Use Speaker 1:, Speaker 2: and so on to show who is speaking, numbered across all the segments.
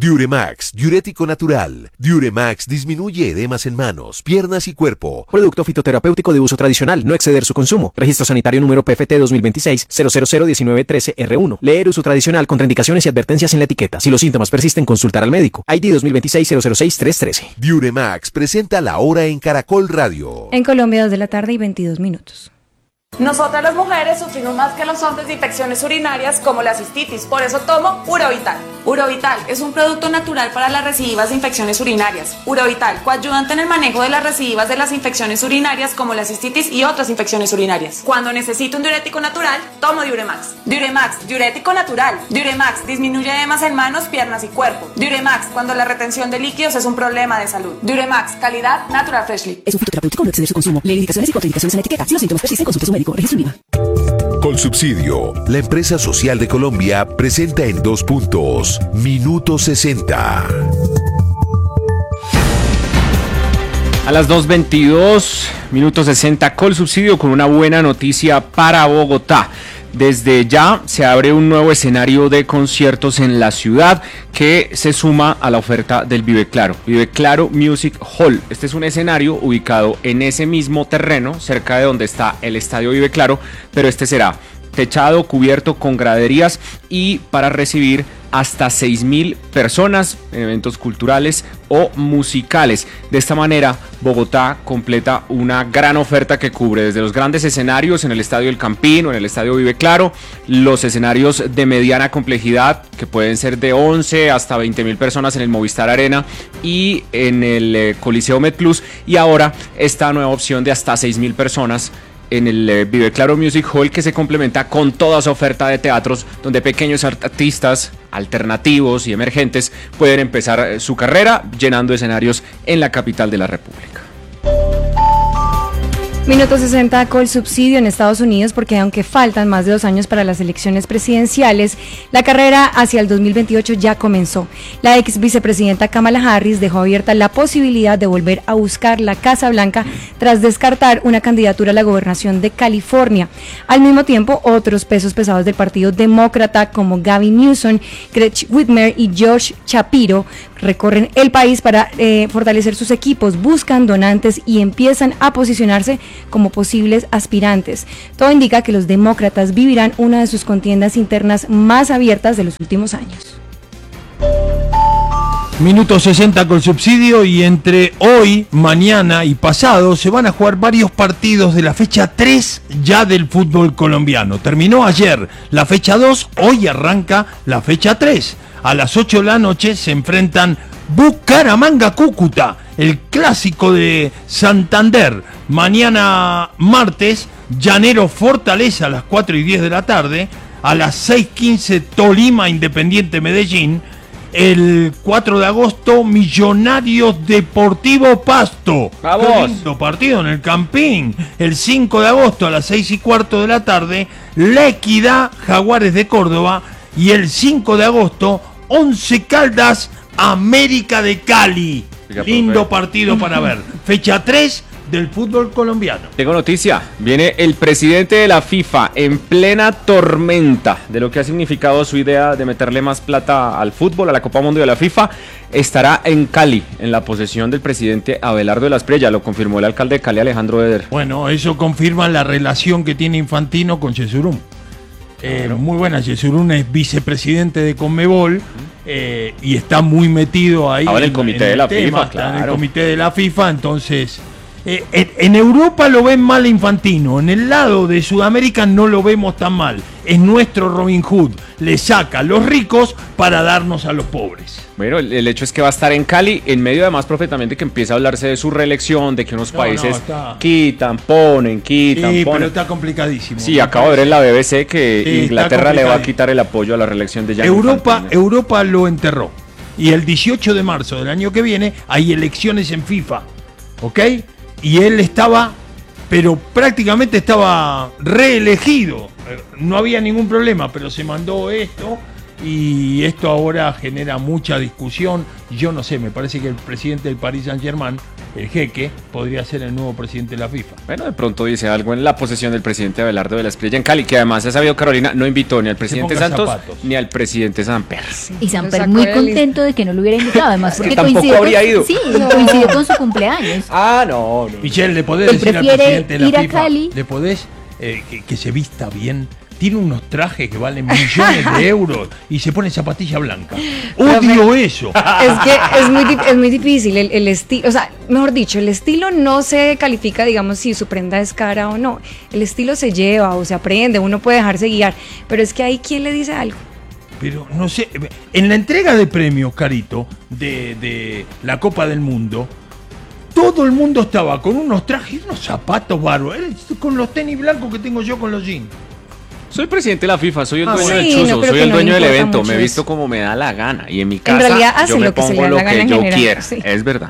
Speaker 1: Diuremax, diurético natural. Diuremax disminuye edemas en manos, piernas y cuerpo.
Speaker 2: Producto fitoterapéutico de uso tradicional, no exceder su consumo. Registro sanitario número PFT 2026-0001913R1. Leer uso tradicional, contraindicaciones y advertencias en la etiqueta. Si los síntomas persisten, consultar al médico. ID 2026-006-313.
Speaker 1: Diuremax presenta La Hora en Caracol Radio.
Speaker 3: En Colombia, 2 de la tarde y 22 minutos.
Speaker 4: Nosotras las mujeres sufrimos más que los hombres de infecciones urinarias como la cistitis, por eso tomo Urovital. Urovital es un producto natural para las recidivas de infecciones urinarias. Urovital, coayudante en el manejo de las recidivas de las infecciones urinarias como la cistitis y otras infecciones urinarias. Cuando necesito un diurético natural, tomo Diuremax. Diuremax, diurético natural. Diuremax disminuye edemas en manos, piernas y cuerpo. Diuremax, cuando la retención de líquidos es un problema de salud. Diuremax, calidad Natural Freshly.
Speaker 5: Es un fitoterapéutico, no exceder su consumo. Leer indicaciones y contraindicaciones en la etiqueta. Si los síntomas persisten, consulte a su médico. Registro IVA.
Speaker 1: Colsubsidio, la empresa social de Colombia, presenta en 2 puntos. Minuto 60.
Speaker 6: A las 2:22, minuto 60, Colsubsidio con una buena noticia para Bogotá. Desde ya se abre un nuevo escenario de conciertos en la ciudad que se suma a la oferta del Vive Claro Music Hall. Este es un escenario ubicado en ese mismo terreno, cerca de donde está el Estadio Vive Claro, pero este será techado, cubierto con graderías y para recibir hasta 6.000 personas en eventos culturales o musicales. De esta manera, Bogotá completa una gran oferta que cubre desde los grandes escenarios en el Estadio El Campín o en el Estadio Vive Claro, los escenarios de mediana complejidad que pueden ser de 11 hasta 20.000 personas en el Movistar Arena y en el Coliseo MedPlus, y ahora esta nueva opción de hasta 6.000 personas en el Vive Claro Music Hall, que se complementa con toda su oferta de teatros donde pequeños artistas alternativos y emergentes pueden empezar su carrera llenando escenarios en la capital de la República.
Speaker 3: Minuto 60, Colsubsidio en Estados Unidos, porque aunque faltan más de 2 años para las elecciones presidenciales, la carrera hacia el 2028 ya comenzó. La ex vicepresidenta Kamala Harris dejó abierta la posibilidad de volver a buscar la Casa Blanca tras descartar una candidatura a la gobernación de California. Al mismo tiempo, otros pesos pesados del Partido Demócrata como Gavin Newsom, Gretchen Whitmer y Josh Shapiro recorren el país para fortalecer sus equipos, buscan donantes y empiezan a posicionarse como posibles aspirantes. Todo indica que los demócratas vivirán una de sus contiendas internas más abiertas de los últimos años.
Speaker 7: Minuto 60 Colsubsidio, y entre hoy, mañana y pasado se van a jugar varios partidos de la fecha 3 ya del fútbol colombiano. Terminó ayer la fecha 2, hoy arranca la fecha 3. A las 8 de la noche se enfrentan Bucaramanga-Cúcuta, el clásico de Santander. Mañana martes, Llanero-Fortaleza a las 4:10 de la tarde. A las 6:15, Tolima-Independiente Medellín. El 4 de agosto, Millonarios Deportivo Pasto.
Speaker 6: ¡Vamos!
Speaker 7: Qué lindo partido en el Campín. El 5 de agosto a las 6:15 de la tarde, La Equidad, Jaguares de Córdoba. Y el 5 de agosto, Once Caldas, América de Cali. Lindo partido para ver. Fecha 3 del fútbol colombiano.
Speaker 6: Tengo noticia, viene el presidente de la FIFA en plena tormenta de lo que ha significado su idea de meterle más plata al fútbol, a la Copa Mundial de la FIFA. Estará en Cali, en la posesión del presidente Abelardo de la Espriella, lo confirmó el alcalde de Cali, Alejandro Eder.
Speaker 7: Bueno, eso confirma la relación que tiene Infantino con Yesurún. Muy buena, Yesurún es vicepresidente de Conmebol y está muy metido ahí
Speaker 6: en el comité de la FIFA, claro.
Speaker 7: En el comité de la FIFA, entonces en Europa lo ven mal a Infantino, en el lado de Sudamérica no lo vemos tan mal. Es nuestro Robin Hood, le saca a los ricos para darnos a los pobres.
Speaker 6: Bueno, el hecho es que va a estar en Cali, en medio además profetamente que empieza a hablarse de su reelección, de que unos países quitan, ponen.
Speaker 7: Pero está complicadísimo.
Speaker 6: Sí, acabo de ver en la BBC que Inglaterra le va a quitar el apoyo a la reelección de Gianni Infantino.
Speaker 7: Europa lo enterró. Y el 18 de marzo del año que viene hay elecciones en FIFA, ¿ok? Y él estaba, pero prácticamente estaba reelegido. No había ningún problema, pero se mandó esto y esto ahora genera mucha discusión. Yo no sé, me parece que el presidente del Paris Saint-Germain, el Jeque, podría ser el nuevo presidente de la FIFA.
Speaker 6: Bueno, de pronto dice algo en la posesión del presidente Abelardo de la Espriella en Cali, que además ha sabido, Carolina, no invitó ni al presidente Santos ni al presidente Samper.
Speaker 8: Y Samper muy contento de que no lo hubiera invitado, además porque
Speaker 6: tampoco habría ido.
Speaker 8: Sí, coincidió con su cumpleaños.
Speaker 6: No.
Speaker 7: Michelle, ¿le podés
Speaker 8: Él
Speaker 7: decir al
Speaker 8: prefiere
Speaker 7: presidente de la
Speaker 8: ir a
Speaker 7: FIFA?
Speaker 8: Cali.
Speaker 7: ¿Le podés que se vista bien? Tiene unos trajes que valen millones de euros y se pone zapatilla blanca. ¡Odio eso!
Speaker 3: Es que es muy difícil el estilo, o sea, mejor dicho, el estilo no se califica, digamos, si su prenda es cara o no. El estilo se lleva o se aprende, uno puede dejarse guiar, pero es que ahí ¿quién le dice algo?
Speaker 7: Pero no sé, en la entrega de premios, Carito, de la Copa del Mundo, todo el mundo estaba con unos trajes y unos zapatos bárbaros, con los tenis blancos que tengo yo con los jeans.
Speaker 6: Soy presidente de la FIFA, soy el dueño del
Speaker 3: sí,
Speaker 6: chuzo,
Speaker 3: no creo
Speaker 6: soy
Speaker 3: que
Speaker 6: el
Speaker 3: no
Speaker 6: dueño
Speaker 3: le
Speaker 6: del
Speaker 3: importa
Speaker 6: evento,
Speaker 3: mucho
Speaker 6: me he visto
Speaker 3: eso.
Speaker 6: como me da la gana y en mi
Speaker 3: En
Speaker 6: casa
Speaker 3: realidad hace
Speaker 6: yo me
Speaker 3: lo que se le
Speaker 6: pongo
Speaker 3: da
Speaker 6: lo
Speaker 3: la gana
Speaker 6: que
Speaker 3: en
Speaker 6: yo
Speaker 3: general,
Speaker 6: quiera,
Speaker 3: sí.
Speaker 6: es verdad.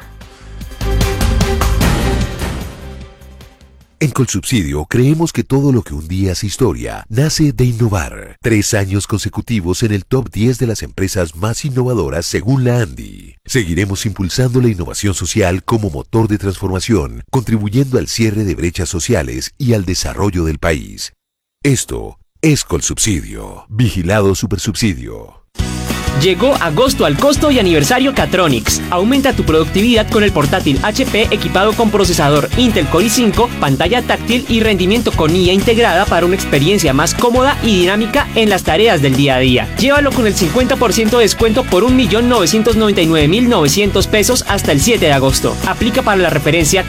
Speaker 1: En Colsubsidio creemos que todo lo que un día hace historia nace de innovar. 3 años consecutivos en el top 10 de las empresas más innovadoras según la Andy. Seguiremos impulsando la innovación social como motor de transformación, contribuyendo al cierre de brechas sociales y al desarrollo del país. Esto es Colsubsidio. Vigilado Supersubsidio.
Speaker 9: Llegó agosto al costo y aniversario Catronics. Aumenta tu productividad con el portátil HP equipado con procesador Intel Core i5, pantalla táctil y rendimiento con IA integrada para una experiencia más cómoda y dinámica en las tareas del día a día. Llévalo con el 50% de descuento por 1.999.900 pesos hasta el 7 de agosto. Aplica para la referencia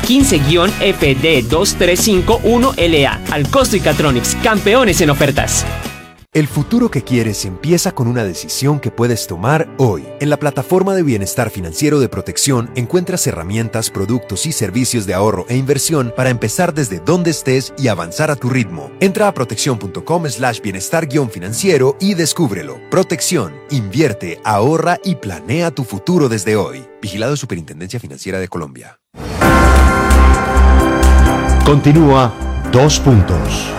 Speaker 9: 15-FD2351LA. Al costo y Catronics, campeones en ofertas.
Speaker 10: El futuro que quieres empieza con una decisión que puedes tomar hoy. En la plataforma de bienestar financiero de Protección encuentras herramientas, productos y servicios de ahorro e inversión para empezar desde donde estés y avanzar a tu ritmo. Entra a protección.com/bienestar-financiero y descúbrelo. Protección, invierte, ahorra y planea tu futuro desde hoy. Vigilado Superintendencia Financiera de Colombia.
Speaker 11: Continúa 2 puntos.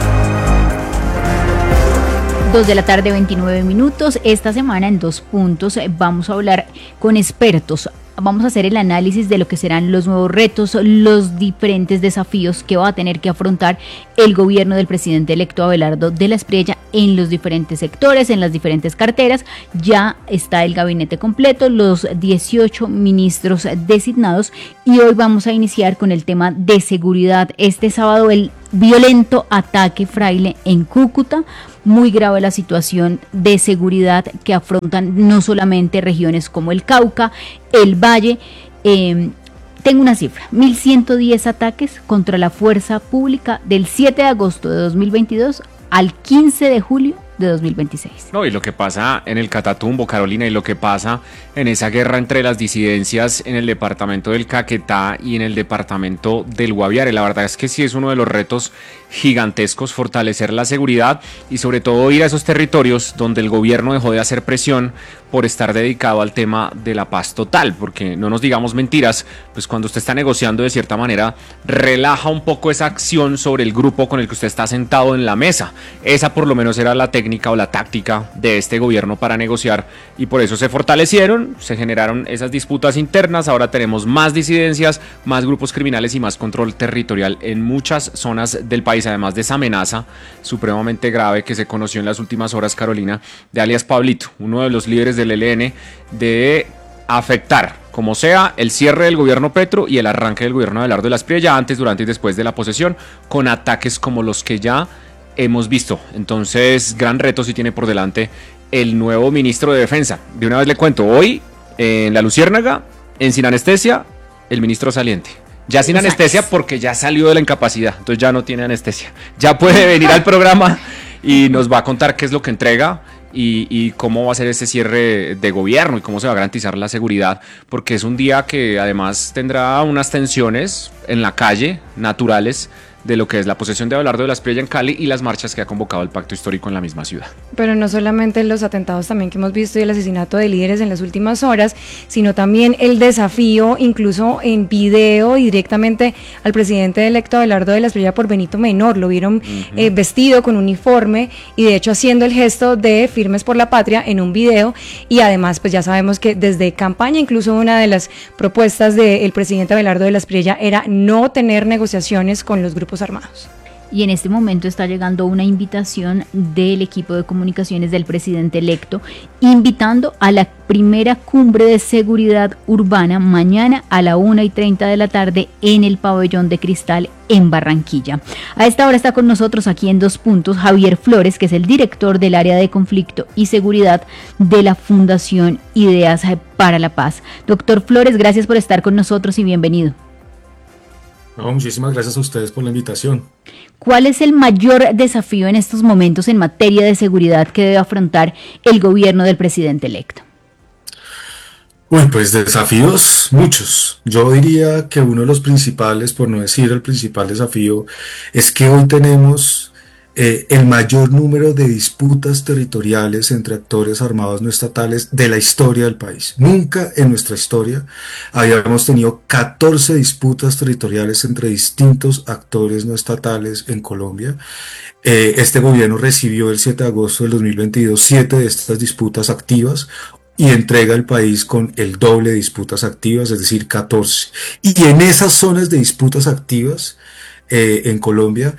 Speaker 8: 2 de la tarde, 29 minutos. Esta semana en 2 puntos vamos a hablar con expertos. Vamos a hacer el análisis de lo que serán los nuevos retos, los diferentes desafíos que va a tener que afrontar el gobierno del presidente electo Abelardo de la Espriella en los diferentes sectores, en las diferentes carteras. Ya está el gabinete completo, los 18 ministros designados, y hoy vamos a iniciar con el tema de seguridad. Este sábado el violento ataque Fraile en Cúcuta. Muy grave la situación de seguridad que afrontan no solamente regiones como el Cauca, el Valle. Tengo una cifra: 1.110 ataques contra la fuerza pública del 7 de agosto de 2022 al 15 de julio de 2026.
Speaker 6: No, y lo que pasa en el Catatumbo, Carolina, y lo que pasa en esa guerra entre las disidencias en el departamento del Caquetá y en el departamento del Guaviare. La verdad es que sí es uno de los retos gigantescos, fortalecer la seguridad y sobre todo ir a esos territorios donde el gobierno dejó de hacer presión por estar dedicado al tema de la paz total, porque no nos digamos mentiras, pues cuando usted está negociando de cierta manera relaja un poco esa acción sobre el grupo con el que usted está sentado en la mesa. Esa por lo menos era la técnica o la táctica de este gobierno para negociar, y por eso se fortalecieron, se generaron esas disputas internas. Ahora tenemos más disidencias, más grupos criminales y más control territorial en muchas zonas del país, además de esa amenaza supremamente grave que se conoció en las últimas horas, Carolina, de alias Pablito, uno de los líderes del ELN, de afectar como sea el cierre del gobierno Petro y el arranque del gobierno de Abelardo de la Espriella antes, durante y después de la posesión, con ataques como los que ya hemos visto. Entonces, gran reto si tiene por delante el nuevo ministro de Defensa. De una vez le cuento, hoy en La Luciérnaga, sin anestesia, el ministro saliente. Ya sin anestesia porque ya salió de la incapacidad, entonces ya no tiene anestesia. Ya puede venir al programa y nos va a contar qué es lo que entrega y cómo va a ser ese cierre de gobierno y cómo se va a garantizar la seguridad, porque es un día que además tendrá unas tensiones en la calle naturales de lo que es la posesión de Abelardo de la Espriella en Cali y las marchas que ha convocado el Pacto Histórico en la misma ciudad.
Speaker 3: Pero no solamente los atentados también que hemos visto y el asesinato de líderes en las últimas horas, sino también el desafío, incluso en video y directamente al presidente electo Abelardo de la Espriella por Benito Menor. Lo vieron vestido con uniforme y de hecho haciendo el gesto de Firmes por la Patria en un video, y además pues ya sabemos que desde campaña incluso una de las propuestas del presidente Abelardo de la Espriella era no tener negociaciones con los grupos armados.
Speaker 8: Y en este momento está llegando una invitación del equipo de comunicaciones del presidente electo, invitando a la primera cumbre de seguridad urbana mañana a la 1:30 de la tarde en el Pabellón de Cristal en Barranquilla. A esta hora está con nosotros aquí en Dos Puntos Javier Flores, que es el director del área de conflicto y seguridad de la Fundación Ideas para la Paz. Doctor Flores, gracias por estar con nosotros y bienvenido.
Speaker 12: No, muchísimas gracias a ustedes por la invitación.
Speaker 8: ¿Cuál es el mayor desafío en estos momentos en materia de seguridad que debe afrontar el gobierno del presidente electo?
Speaker 12: Bueno, pues desafíos muchos. Yo diría que uno de los principales, por no decir el principal desafío, es que hoy tenemos el mayor número de disputas territoriales entre actores armados no estatales de la historia del país. Nunca en nuestra historia habíamos tenido 14 disputas territoriales entre distintos actores no estatales en Colombia. Este gobierno recibió el 7 de agosto del 2022 7 de estas disputas activas y entrega al país con el doble de disputas activas, es decir, 14. Y en esas zonas de disputas activas en Colombia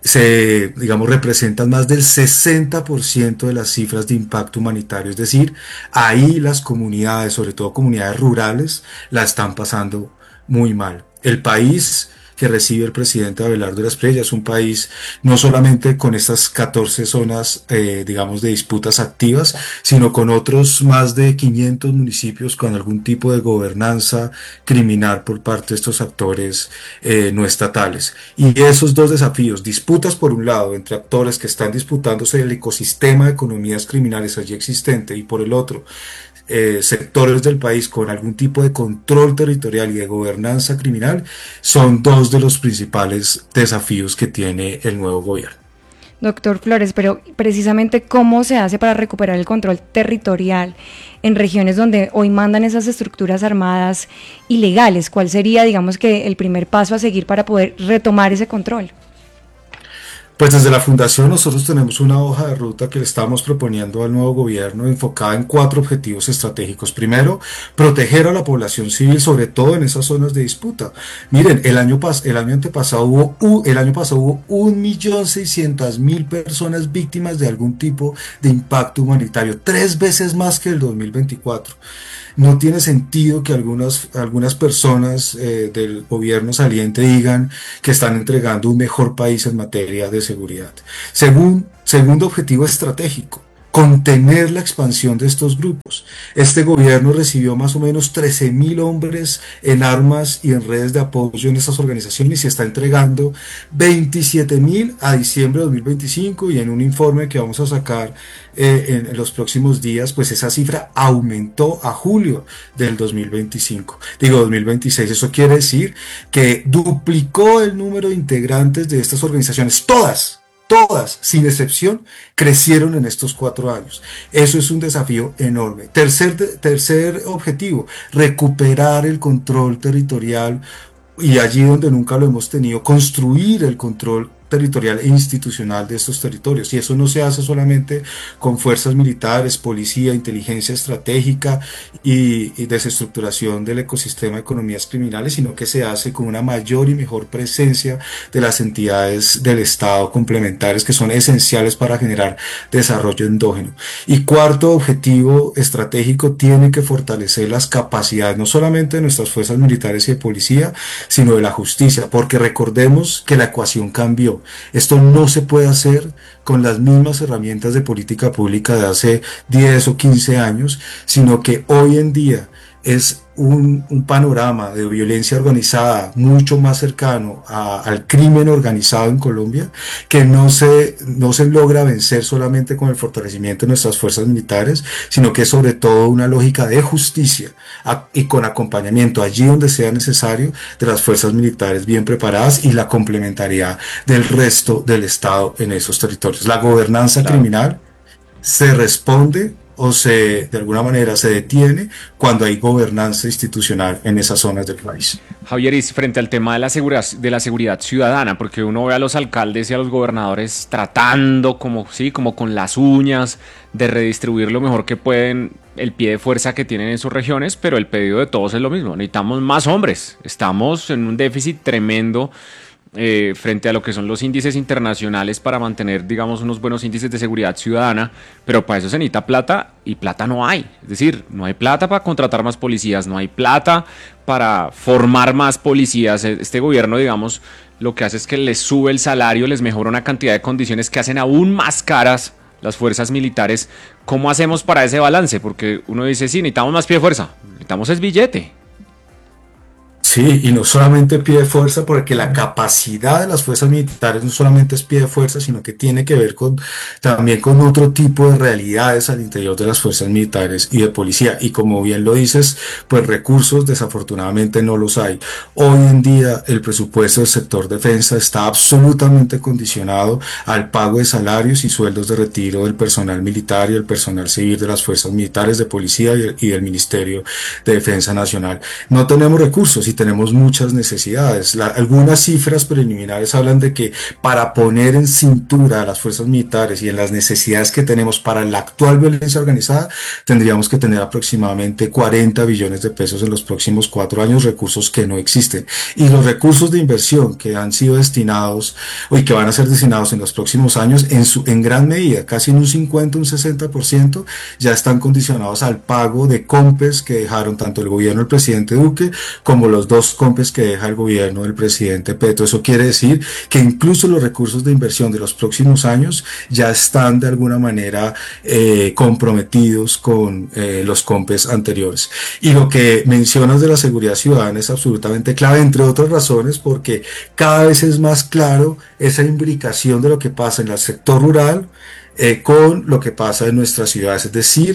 Speaker 12: representan más del 60% de las cifras de impacto humanitario, es decir, ahí las comunidades, sobre todo comunidades rurales, la están pasando muy mal. El país que recibe el presidente Abelardo de la Espriella es un país no solamente con estas 14 zonas, de disputas activas, sino con otros más de 500 municipios con algún tipo de gobernanza criminal por parte de estos actores no estatales. Y esos dos desafíos, disputas por un lado entre actores que están disputándose el ecosistema de economías criminales allí existente, y por el otro, sectores del país con algún tipo de control territorial y de gobernanza criminal, son dos de los principales desafíos que tiene el nuevo gobierno.
Speaker 3: Doctor Flores, pero precisamente ¿cómo se hace para recuperar el control territorial en regiones donde hoy mandan esas estructuras armadas ilegales? ¿Cuál sería, el primer paso a seguir para poder retomar ese control?
Speaker 12: Pues desde la Fundación nosotros tenemos una hoja de ruta que le estamos proponiendo al nuevo gobierno enfocada en 4 objetivos estratégicos. Primero, proteger a la población civil, sobre todo en esas zonas de disputa. Miren, el año pasado hubo 1.600.000 personas víctimas de algún tipo de impacto humanitario, 3 veces más que el 2024. No tiene sentido que algunas personas del gobierno saliente digan que están entregando un mejor país en materia de seguridad. Segundo objetivo estratégico, contener la expansión de estos grupos. Este gobierno recibió más o menos 13.000 hombres en armas y en redes de apoyo en estas organizaciones y está entregando 27.000 a diciembre de 2025, y en un informe que vamos a sacar en los próximos días, pues esa cifra aumentó a julio del 2026. Eso quiere decir que duplicó el número de integrantes de estas organizaciones, todas, sin excepción, crecieron en estos 4 años. Eso es un desafío enorme. Tercer objetivo, recuperar el control territorial, y allí donde nunca lo hemos tenido, construir el control territorial e institucional de estos territorios, y eso no se hace solamente con fuerzas militares, policía, inteligencia estratégica y desestructuración del ecosistema de economías criminales, sino que se hace con una mayor y mejor presencia de las entidades del Estado complementarias que son esenciales para generar desarrollo endógeno. Y cuarto objetivo estratégico, tiene que fortalecer las capacidades no solamente de nuestras fuerzas militares y de policía, sino de la justicia, porque recordemos que la ecuación cambió. Esto no se puede hacer con las mismas herramientas de política pública de hace 10 o 15 años, sino que hoy en día es un panorama de violencia organizada mucho más cercano al crimen organizado en Colombia, que no se logra vencer solamente con el fortalecimiento de nuestras fuerzas militares, sino que es sobre todo una lógica de justicia y con acompañamiento allí donde sea necesario de las fuerzas militares bien preparadas y la complementariedad del resto del Estado en esos territorios. La gobernanza criminal se responde o de alguna manera se detiene cuando hay gobernanza institucional en esas zonas del país.
Speaker 6: Javier, y frente al tema de la seguridad ciudadana, porque uno ve a los alcaldes y a los gobernadores tratando como con las uñas de redistribuir lo mejor que pueden el pie de fuerza que tienen en sus regiones, pero el pedido de todos es lo mismo: necesitamos más hombres, estamos en un déficit tremendo frente a lo que son los índices internacionales para mantener, digamos, unos buenos índices de seguridad ciudadana, pero para eso se necesita plata, y plata no hay. Es decir, no hay plata para contratar más policías, no hay plata para formar más policías. Este gobierno, digamos, lo que hace es que les sube el salario, les mejora una cantidad de condiciones que hacen aún más caras las fuerzas militares. ¿Cómo hacemos para ese balance? Porque uno dice, sí, necesitamos más pie de fuerza, necesitamos es billete.
Speaker 12: Sí, y no solamente pie de fuerza, porque la capacidad de las fuerzas militares no solamente es pie de fuerza, sino que tiene que ver también con otro tipo de realidades al interior de las fuerzas militares y de policía. Y como bien lo dices, pues recursos desafortunadamente no los hay. Hoy en día el presupuesto del sector defensa está absolutamente condicionado al pago de salarios y sueldos de retiro del personal militar y el personal civil de las fuerzas militares, de policía y del Ministerio de Defensa Nacional. No tenemos recursos y tenemos muchas necesidades. Algunas cifras preliminares hablan de que para poner en cintura a las fuerzas militares y en las necesidades que tenemos para la actual violencia organizada, tendríamos que tener aproximadamente 40 billones de pesos en los próximos 4 años, recursos que no existen. Y los recursos de inversión que han sido destinados y que van a ser destinados en los próximos años, en gran medida, casi en un 50, un 60%, ya están condicionados al pago de COMPES que dejaron tanto el gobierno del presidente Duque como los 2 COMPES que deja el gobierno del presidente Petro. Eso quiere decir que incluso los recursos de inversión de los próximos años ya están de alguna manera comprometidos con los COMPES anteriores. Y lo que mencionas de la seguridad ciudadana es absolutamente clave, entre otras razones, porque cada vez es más claro esa imbricación de lo que pasa en el sector rural con lo que pasa en nuestras ciudades. Es decir,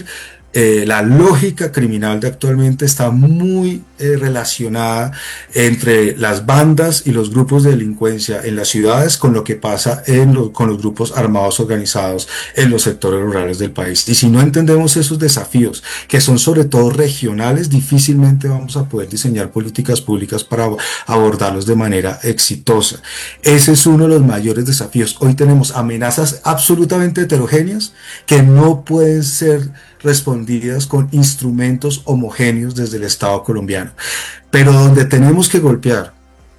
Speaker 12: la lógica criminal de actualmente está muy relacionada entre las bandas y los grupos de delincuencia en las ciudades con lo que pasa con los grupos armados organizados en los sectores rurales del país. Y si no entendemos esos desafíos, que son sobre todo regionales, difícilmente vamos a poder diseñar políticas públicas para abordarlos de manera exitosa. Ese es uno de los mayores desafíos. Hoy tenemos amenazas absolutamente heterogéneas que no pueden ser respondidas con instrumentos homogéneos desde el Estado colombiano. Pero donde tenemos que golpear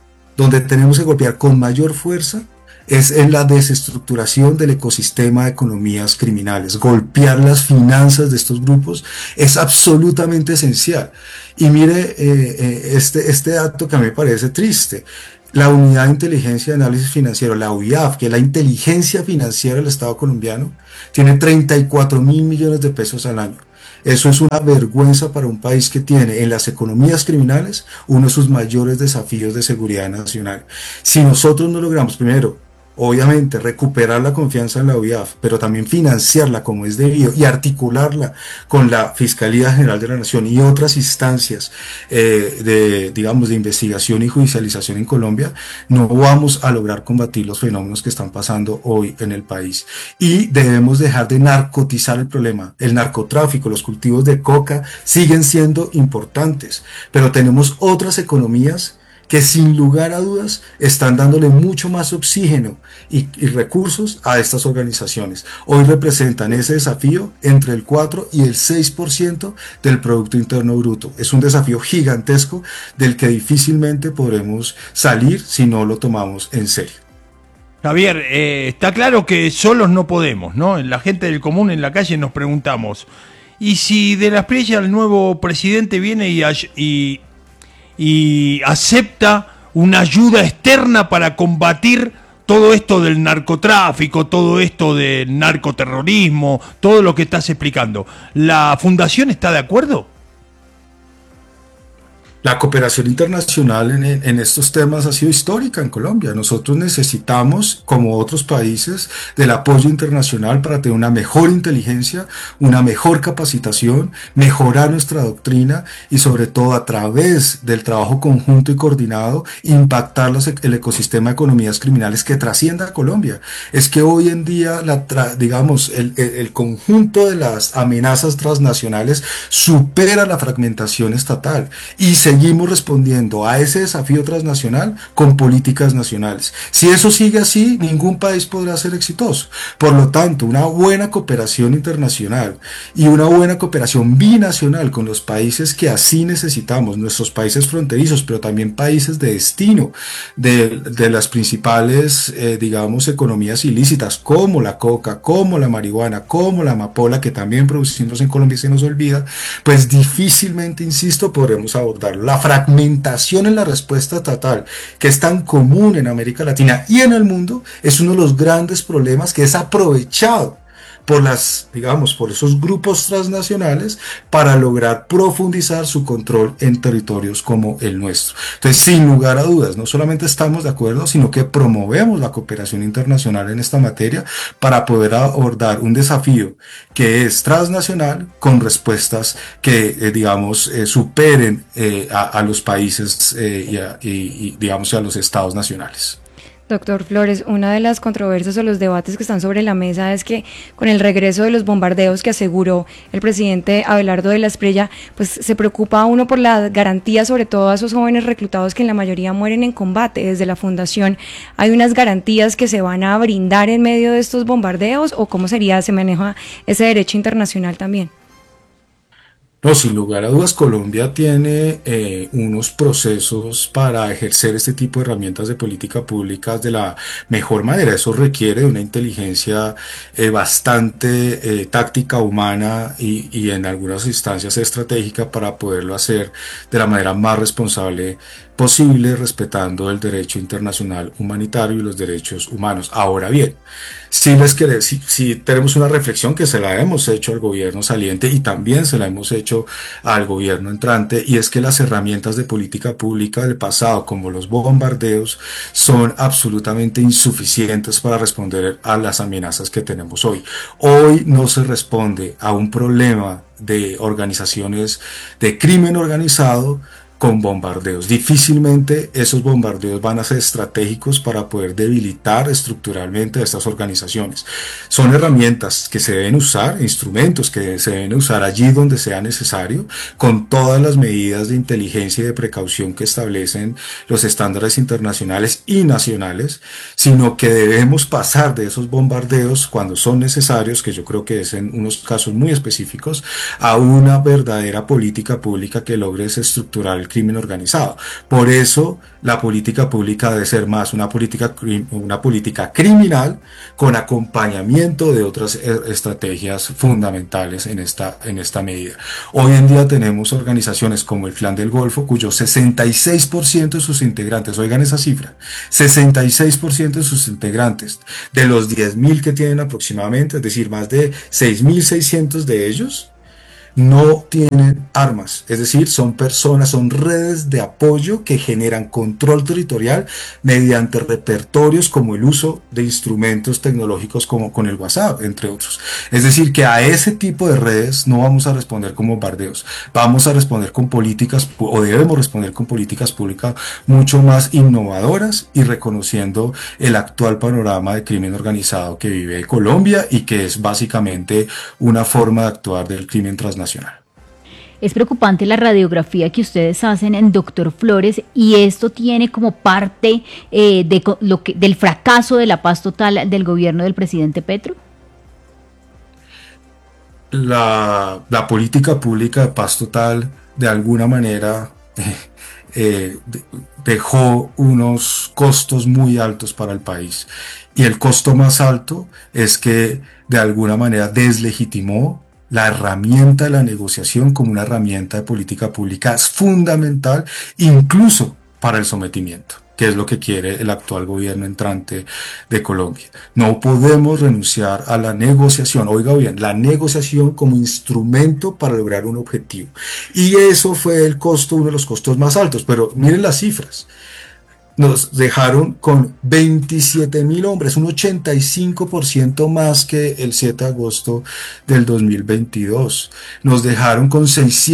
Speaker 12: con mayor fuerza es en la desestructuración del ecosistema de economías criminales. Golpear las finanzas de estos grupos es absolutamente esencial. Y mire este dato que a mí me parece triste. La Unidad de Inteligencia y Análisis Financiero, la UIAF, que es la inteligencia financiera del Estado colombiano, tiene 34.000 millones de pesos al año. Eso es una vergüenza para un país que tiene en las economías criminales uno de sus mayores desafíos de seguridad nacional. Si nosotros no logramos, primero, obviamente, recuperar la confianza en la UIAF, pero también financiarla como es debido y articularla con la Fiscalía General de la Nación y otras instancias de investigación y judicialización en Colombia, no vamos a lograr combatir los fenómenos que están pasando hoy en el país. Y debemos dejar de narcotizar el problema. El narcotráfico, los cultivos de coca siguen siendo importantes, pero tenemos otras economías que sin lugar a dudas están dándole mucho más oxígeno y recursos a estas organizaciones. Hoy representan ese desafío entre el 4 y el 6% del Producto Interno Bruto. Es un desafío gigantesco del que difícilmente podremos salir si no lo tomamos en serio.
Speaker 7: Javier, está claro que solos no podemos, ¿no? La gente del común en la calle nos preguntamos, ¿y si de la Espriella el nuevo presidente viene y acepta una ayuda externa para combatir todo esto del narcotráfico, todo esto del narcoterrorismo, todo lo que estás explicando? ¿La Fundación está de acuerdo?
Speaker 12: La cooperación internacional en estos temas ha sido histórica en Colombia. Nosotros necesitamos, como otros países, del apoyo internacional para tener una mejor inteligencia, una mejor capacitación, mejorar nuestra doctrina y sobre todo a través del trabajo conjunto y coordinado impactar el ecosistema de economías criminales que trascienda a Colombia. Es que hoy en día, digamos, el conjunto de las amenazas transnacionales supera la fragmentación estatal y seguimos respondiendo a ese desafío transnacional con políticas nacionales. Si eso sigue así, ningún país podrá ser exitoso. Por lo tanto, una buena cooperación internacional y una buena cooperación binacional con los países que así necesitamos, nuestros países fronterizos, pero también países de destino de las principales, digamos, economías ilícitas, como la coca, como la marihuana, como la amapola, que también producimos en Colombia y se nos olvida, pues difícilmente, insisto, podremos abordar. La fragmentación en la respuesta estatal, que es tan común en América Latina y en el mundo, es uno de los grandes problemas que es aprovechado por por esos grupos transnacionales para lograr profundizar su control en territorios como el nuestro. Entonces, sin lugar a dudas, no solamente estamos de acuerdo, sino que promovemos la cooperación internacional en esta materia para poder abordar un desafío que es transnacional con respuestas que, superen a los países y a los estados nacionales.
Speaker 3: Doctor Flores, una de las controversias o los debates que están sobre la mesa es que con el regreso de los bombardeos que aseguró el presidente Abelardo de la Espriella, pues se preocupa uno por la garantía, sobre todo a esos jóvenes reclutados que en la mayoría mueren en combate. Desde la fundación, ¿hay unas garantías que se van a brindar en medio de estos bombardeos o cómo se maneja ese derecho internacional también?
Speaker 12: No, sin lugar a dudas, Colombia tiene unos procesos para ejercer este tipo de herramientas de política pública de la mejor manera. Eso requiere de una inteligencia bastante táctica, humana y en algunas instancias estratégica para poderlo hacer de la manera más responsable posible, respetando el derecho internacional humanitario y los derechos humanos. Ahora bien, si tenemos una reflexión que se la hemos hecho al gobierno saliente y también se la hemos hecho al gobierno entrante, y es que las herramientas de política pública del pasado, como los bombardeos, son absolutamente insuficientes para responder a las amenazas que tenemos hoy. Hoy no se responde a un problema de organizaciones de crimen organizado con bombardeos. Difícilmente esos bombardeos van a ser estratégicos para poder debilitar estructuralmente a estas organizaciones. Son herramientas que se deben usar, instrumentos que se deben usar allí donde sea necesario, con todas las medidas de inteligencia y de precaución que establecen los estándares internacionales y nacionales, sino que debemos pasar de esos bombardeos cuando son necesarios, que yo creo que es en unos casos muy específicos, a una verdadera política pública que logre estructurar el crimen organizado. Por eso la política pública debe ser más una política criminal con acompañamiento de otras estrategias fundamentales en esta medida. Hoy en día tenemos organizaciones como el Clan del Golfo, cuyo 66% de sus integrantes, oigan esa cifra, 66% de sus integrantes, de los 10.000 que tienen aproximadamente, es decir, más de 6.600 de ellos, no tienen armas, es decir, son redes de apoyo que generan control territorial mediante repertorios como el uso de instrumentos tecnológicos como con el WhatsApp, entre otros. Es decir, que a ese tipo de redes no vamos a responder con bombardeos, vamos a responder con políticas, o debemos responder con políticas públicas mucho más innovadoras y reconociendo el actual panorama de crimen organizado que vive Colombia y que es básicamente una forma de actuar del crimen transnacional.
Speaker 8: Es preocupante la radiografía que ustedes hacen en Doctor Flores, y esto tiene como parte del fracaso de la paz total del gobierno del presidente Petro.
Speaker 12: La política pública de paz total de alguna manera dejó unos costos muy altos para el país, y el costo más alto es que de alguna manera deslegitimó la herramienta de la negociación como una herramienta de política pública es fundamental incluso para el sometimiento. que es lo que quiere el actual gobierno entrante de Colombia. No podemos renunciar a la negociación, oiga bien, la negociación como instrumento para lograr un objetivo. Y eso fue el costo, uno de los costos más altos, pero miren las cifras. Nos dejaron con 27.000 hombres, un 85% más que el 7 de agosto del 2022. Nos dejaron con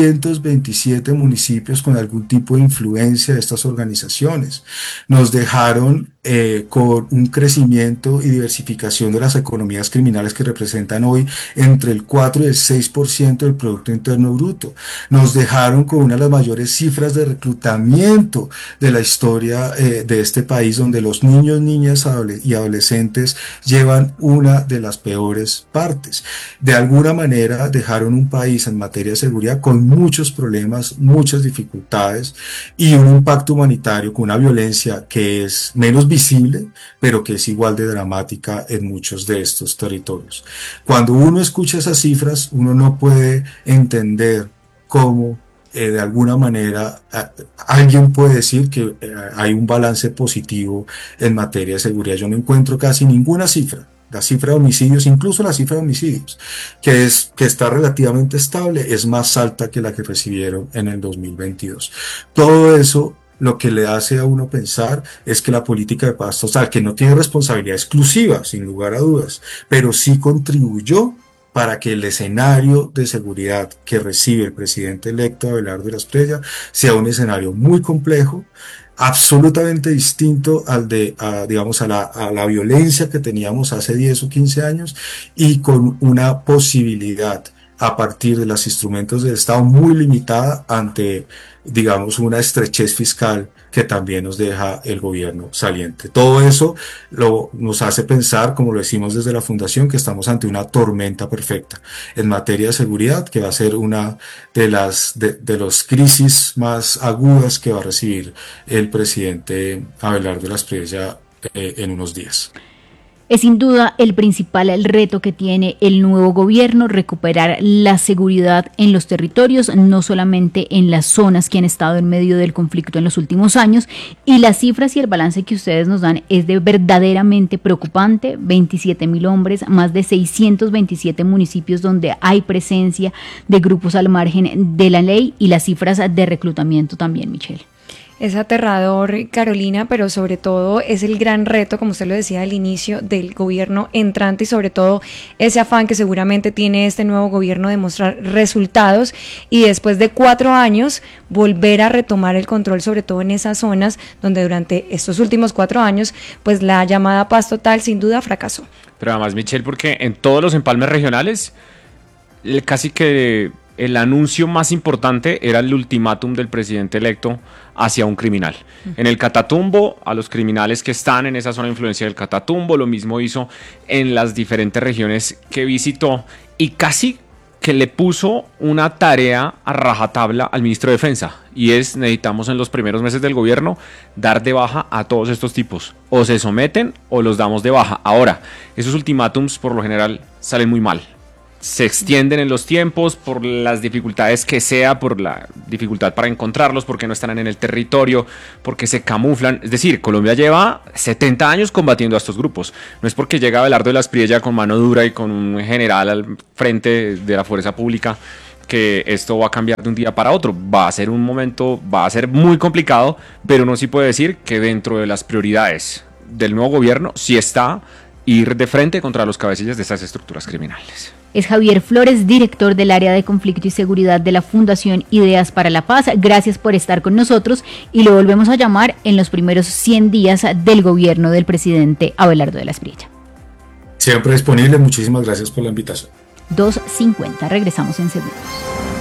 Speaker 12: 627 municipios con algún tipo de influencia de estas organizaciones. Nos dejaron con un crecimiento y diversificación de las economías criminales que representan hoy entre el 4 y el 6% del Producto Interno Bruto. Nos dejaron con una de las mayores cifras de reclutamiento de la historia de este país, donde los niños, niñas y adolescentes llevan una de las peores partes. De alguna manera dejaron un país en materia de seguridad con muchos problemas, muchas dificultades y un impacto humanitario con una violencia que es menos visible, pero que es igual de dramática en muchos de estos territorios. Cuando uno escucha esas cifras, uno no puede entender cómo de alguna manera alguien puede decir que hay un balance positivo en materia de seguridad. Yo no encuentro casi ninguna cifra. La cifra de homicidios, incluso la cifra de homicidios, que está relativamente estable, es más alta que la que recibieron en el 2022. Todo eso lo que le hace a uno pensar es que la política de paz total, que no tiene responsabilidad exclusiva, sin lugar a dudas, pero sí contribuyó para que el escenario de seguridad que recibe el presidente electo Abelardo de la Espriella sea un escenario muy complejo, absolutamente distinto al de, digamos, a la violencia que teníamos hace 10 o 15 años y con una posibilidad a partir de los instrumentos del Estado muy limitada ante, digamos, una estrechez fiscal que también nos deja el gobierno saliente. Todo eso nos hace pensar, como lo decimos desde la Fundación, que estamos ante una tormenta perfecta en materia de seguridad, que va a ser una de las crisis más agudas que va a recibir el presidente Abelardo de la Espriella en unos días.
Speaker 8: Es sin duda el principal reto que tiene el nuevo gobierno, recuperar la seguridad en los territorios, no solamente en las zonas que han estado en medio del conflicto en los últimos años. Y las cifras y el balance que ustedes nos dan es de verdaderamente preocupante. 27.000 hombres, más de 627 municipios donde hay presencia de grupos al margen de la ley y las cifras de reclutamiento también, Michelle.
Speaker 3: Es aterrador, Carolina, pero sobre todo es el gran reto, como usted lo decía al inicio, del gobierno entrante y sobre todo ese afán que seguramente tiene este nuevo gobierno de mostrar resultados y después de 4 años volver a retomar el control, sobre todo en esas zonas donde durante estos últimos 4 años pues la llamada paz total sin duda fracasó.
Speaker 6: Pero además, Michelle, porque en todos los empalmes regionales casi que el anuncio más importante era el ultimátum del presidente electo hacia un criminal. En el Catatumbo, a los criminales que están en esa zona de influencia del Catatumbo, lo mismo hizo en las diferentes regiones que visitó y casi que le puso una tarea a rajatabla al ministro de Defensa, y es: necesitamos en los primeros meses del gobierno dar de baja a todos estos tipos, o se someten o los damos de baja. Ahora, esos ultimátums por lo general salen muy mal. Se extienden en los tiempos por las dificultades que sea, por la dificultad para encontrarlos, porque no están en el territorio, porque se camuflan. Es decir, Colombia lleva 70 años combatiendo a estos grupos. No es porque llega Abelardo de la Espriella con mano dura y con un general al frente de la fuerza pública que esto va a cambiar de un día para otro. Va a ser un momento, va a ser muy complicado, pero uno sí puede decir que dentro de las prioridades del nuevo gobierno sí está ir de frente contra los cabecillas de estas estructuras criminales.
Speaker 8: Es Javier Flores, director del área de conflicto y seguridad de la Fundación Ideas para la Paz. Gracias por estar con nosotros y lo volvemos a llamar en los primeros 100 días del gobierno del presidente Abelardo de la Espriella.
Speaker 12: Siempre disponible, muchísimas gracias por la invitación.
Speaker 8: 2:50, regresamos en segundos.